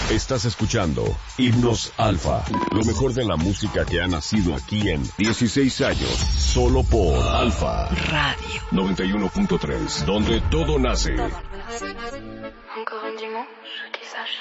Estás escuchando Himnos Alfa, lo mejor de la música que ha nacido aquí en 16 años, solo por Alfa Radio 91.3, donde todo nace.